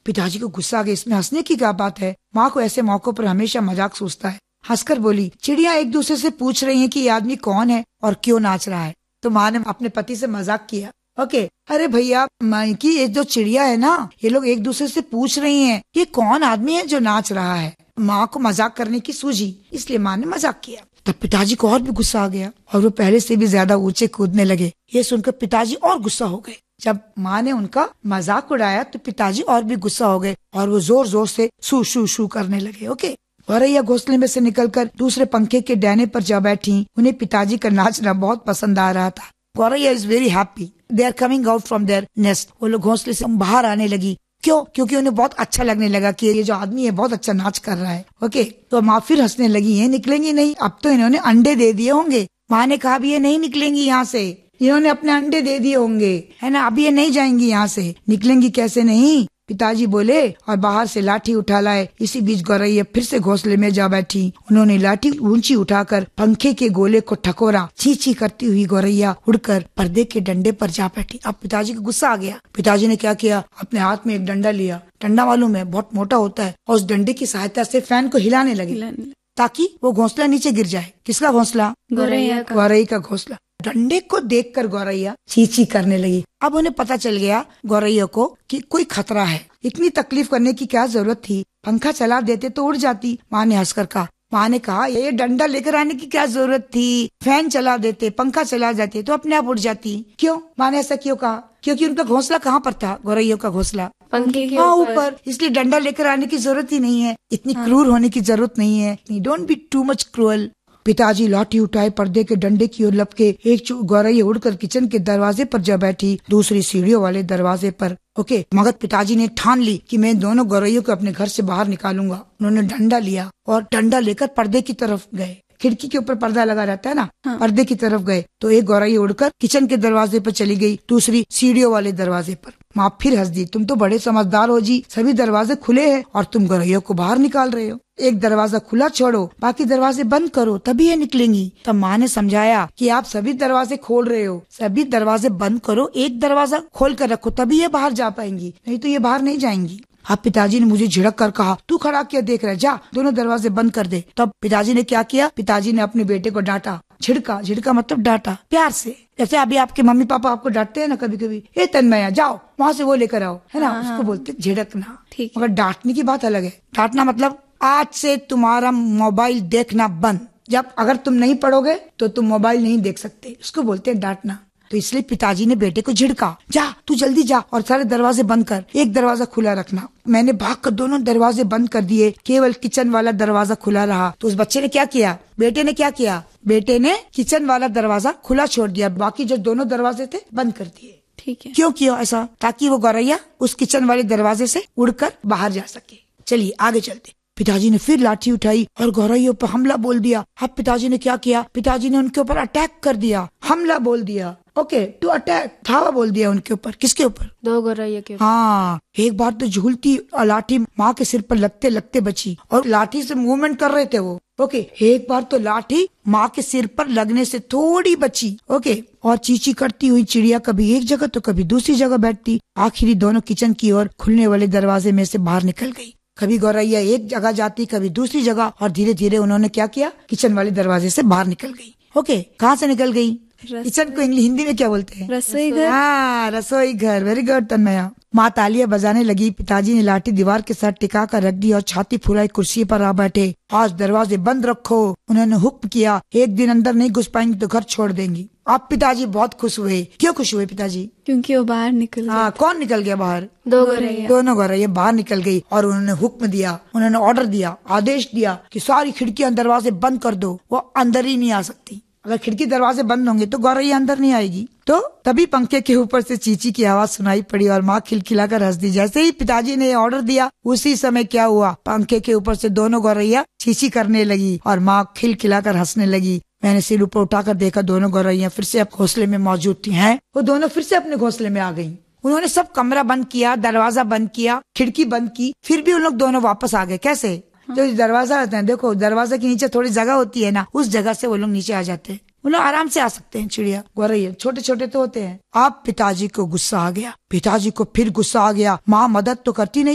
पिताजी को गुस्सा आ गया, इसमें हंसने की क्या बात है। माँ को ऐसे मौकों पर हमेशा मजाक सोचता है। हंसकर बोली, चिड़िया एक दूसरे से पूछ रही हैं कि ये आदमी कौन है और क्यों नाच रहा है। तो माँ ने अपने पति से मजाक किया, ओके, अरे भैया कि ये जो चिड़िया है ना, ये लोग एक दूसरे से पूछ रही हैं ये कौन आदमी है जो नाच रहा है। माँ को मजाक करने की सूझी, इसलिए माँ ने मजाक किया। तब पिताजी को और भी गुस्सा आ गया और वो पहले से भी ज्यादा ऊंचे कूदने लगे। ये सुनकर पिताजी और गुस्सा हो गए। जब माँ ने उनका मजाक उड़ाया तो पिताजी और भी गुस्सा हो गए और वो जोर जोर से शू शू शू करने लगे। ओके, गौरैया घोंसले में से निकलकर दूसरे पंखे के डंडे पर जा बैठी। उन्हें पिताजी का नाचना बहुत पसंद आ रहा था। गौरैया is very happy, they are coming out from there nest. वो लोग घोंसले से बाहर आने लगी। क्यों? क्योंकि उन्हें बहुत अच्छा लगने लगा कि ये जो आदमी है बहुत अच्छा नाच कर रहा है। ओके, तो माँ फिर हंसने लगी, ये निकलेंगी नहीं, अब तो इन्होंने अंडे दे दिए होंगे। माँ ने कहा भी ये नहीं निकलेंगी यहाँ से, इन्होंने अपने अंडे दे दिए होंगे, है ना, अब ये नहीं जाएंगी यहाँ से। निकलेंगी कैसे नहीं, पिताजी बोले और बाहर से लाठी उठा लाए। इसी बीच गौरैया फिर से घोंसले में जा बैठी। उन्होंने लाठी ऊंची उठाकर पंखे के गोले को ठकोरा। ची ची करती हुई गौरैया उड़कर पर्दे के डंडे पर जा बैठी। अब पिताजी को गुस्सा आ गया। पिताजी ने क्या किया, अपने हाथ में एक डंडा लिया। डंडा मालूम है बहुत मोटा होता है, और उस डंडे की सहायता से फैन को हिलाने लगे ताकि वो घोंसला नीचे गिर जाए। किसका घोंसला? गौरैया का। गौरैया का घोंसला। डंडे को देखकर गौरैया चींची करने लगी। अब उन्हें पता चल गया गौरैया को कि कोई खतरा है। इतनी तकलीफ करने की क्या जरूरत थी, पंखा चला देते तो उड़ जाती। माँ ने हंसकर कहा, माँ ने कहा ये डंडा लेकर आने की क्या जरूरत थी, फैन चला देते, पंखा चला जाते तो अपने आप उड़ जाती। क्यों? माँ ने ऐसा क्यों कहा? क्योंकि उनका घोंसला कहाँ पर था? गौरैया का घोंसला पंखे के ऊपर, इसलिए डंडा लेकर आने की जरूरत ही नहीं है। इतनी क्रूर होने की जरूरत नहीं है। Don't be too much cruel. पिताजी लाठी उठाए पर्दे के डंडे की ओर लपके। एक गौरैया उड़कर किचन के दरवाजे पर जा बैठी, दूसरी सीढ़ियों वाले दरवाजे पर। ओके, मगर पिताजी ने ठान ली कि मैं दोनों गौरैयों को अपने घर से बाहर निकालूंगा। उन्होंने डंडा लिया और डंडा लेकर पर्दे की तरफ गए। खिड़की के ऊपर पर्दा लगा रहता है ना, पर्दे की तरफ गए तो एक गौरैया उड़कर किचन के दरवाजे पर चली गई, दूसरी सीढ़ियों वाले दरवाजे पर। माँ फिर हंस दी, तुम तो बड़े समझदार हो जी, सभी दरवाजे खुले हैं और तुम गौरैया को बाहर निकाल रहे हो। एक दरवाजा खुला छोड़ो, बाकी दरवाजे बंद करो, तभी ये निकलेंगी। तब माँ ने समझाया कि आप सभी दरवाजे खोल रहे हो, सभी दरवाजे बंद करो, एक दरवाजा खोल कर रखो, तभी ये बाहर जा पाएंगी, नहीं तो ये बाहर नहीं जाएंगी। अब पिताजी ने मुझे झिड़क कर कहा, तू खड़ा क्या देख रहा है, जा दोनों दरवाजे बंद कर दे। तब पिताजी ने क्या किया, पिताजी ने अपने बेटे को डांटा। झिड़का, झिड़का मतलब डांटा, प्यार से। जैसे अभी आपके मम्मी पापा आपको डांटते हैं ना कभी कभी, ए तन्मया जाओ वहाँ से वो लेकर आओ, है ना, उसको बोलते झिड़कना। मगर डांटने की बात अलग है। डांटना मतलब आज से तुम्हारा मोबाइल देखना बंद, जब अगर तुम नहीं पढ़ोगे तो तुम मोबाइल नहीं देख सकते, उसको बोलते हैं डांटना। तो इसलिए पिताजी ने बेटे को झिड़का, जा तू जल्दी जा और सारे दरवाजे बंद कर, एक दरवाजा खुला रखना। मैंने भागकर दोनों दरवाजे बंद कर दिए, केवल किचन वाला दरवाजा खुला रहा। तो उस बच्चे ने क्या किया, बेटे ने क्या किया, बेटे ने किचन वाला दरवाजा खुला छोड़ दिया, बाकी जो दोनों दरवाजे थे बंद कर दिए। ठीक है। क्यों किया ऐसा? ताकि वो गौरैया उस किचन वाले दरवाजे से उड़कर बाहर जा सके। चलिए आगे चलते। पिताजी ने फिर लाठी उठाई और गौरैया पर हमला बोल दिया। अब पिताजी ने क्या किया, पिताजी ने उनके ऊपर अटैक कर दिया, हमला बोल दिया। ओके, टू अटैक, धावा बोल दिया उनके ऊपर। किसके ऊपर? दो गौरैया के ऊपर। हाँ, एक बार तो झूलती लाठी माँ के सिर पर लगते लगते बची और लाठी से मूवमेंट कर रहे थे वो। ओके, एक बार तो लाठी माँ के सिर पर लगने से थोड़ी बची। ओके, और चींची करती हुई चिड़िया कभी एक जगह तो कभी दूसरी जगह बैठती। आखिरी दोनों किचन की ओर खुलने वाले दरवाजे में से बाहर निकल गई। कभी गौरैया एक जगह जाती, कभी दूसरी जगह, और धीरे धीरे उन्होंने क्या किया, किचन वाले दरवाजे से बाहर निकल गई। ओके, कहाँ से निकल गई? किचन को हिंदी में क्या बोलते हैं? रसोई घर। हाँ, रसोई घर। Very good Tanmaya. माँ तालियां बजाने लगी। पिताजी ने लाठी दीवार के साथ टिका कर रख दी और छाती फुलाई कुर्सी पर आ बैठे। आज दरवाजे बंद रखो, उन्होंने हुक्म किया। एक दिन अंदर नहीं घुस पाएंगी तो घर छोड़ देंगी। अब पिताजी बहुत खुश हुए। क्यों खुश हुए पिताजी? क्योंकि वो बाहर निकल गया। हाँ, कौन निकल गया बाहर? दो गौरैया। दोनों गौरैया बाहर निकल गई और उन्होंने हुक्म दिया, उन्होंने ऑर्डर दिया, आदेश दिया कि सारी खिड़कियां दरवाजे बंद कर दो, वो अंदर ही नहीं आ सकती। अगर खिड़की दरवाजे बंद होंगे तो गौरैया अंदर नहीं आएगी। तो तभी पंखे के ऊपर से चींची की आवाज सुनाई पड़ी और माँ खिलखिलाकर हंस दी। जैसे ही पिताजी ने ऑर्डर दिया, उसी समय क्या हुआ, पंखे के ऊपर से दोनों गौरैया चींची करने लगी और माँ खिलखिलाकर हंसने लगी। मैंने सिर ऊपर उठाकर देखा, दोनों गौरैया फिर से अब घोंसले में मौजूद थी। हैं, वो दोनों फिर से अपने घोंसले में आ गयी। उन्होंने सब कमरा बंद किया, दरवाजा बंद किया, खिड़की बंद की, फिर भी उन लोग दोनों वापस आ गए। कैसे? जो दरवाजा होता है, देखो दरवाजा के नीचे थोड़ी जगह होती है ना, उस जगह से वो लोग नीचे आ जाते हैं। वो लोग आराम से आ सकते हैं। चिड़िया गौरैया छोटे छोटे तो होते हैं। अब पिताजी को गुस्सा आ गया। पिताजी को फिर गुस्सा आ गया। माँ मदद तो करती नहीं।